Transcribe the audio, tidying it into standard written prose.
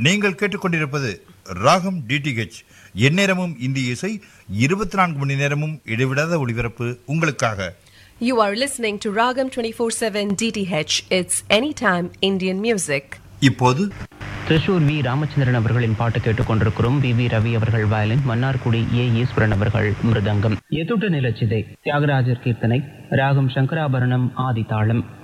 நீங்கள் கேட்டுக்கொண்டிருப்பது ராகம் டிடிஹெச். எந்நேரமும் இந்திய இசை, 24 மணி நேரமும் இடைவிடாத ஒளிபரப்பு உங்களுக்காக. You are listening to Ragam 24/7 DTH. It's anytime Indian music. இப்போது திருஷூர் வி ராமச்சந்திரன் அவர்களின் பாட்டு கேட்டுக்கொண்டிருக்கிறோம். வி ரவி அவர்கள் வயலின், மன்னார்குடி ஏ ஈஸ்வரன் அவர்கள் மிருதங்கம். எதுட்டு நிலச்சிதை தியாகராஜர் கீர்த்தனை, ராகம் சங்கராபரணம், ஆதி தாளம்.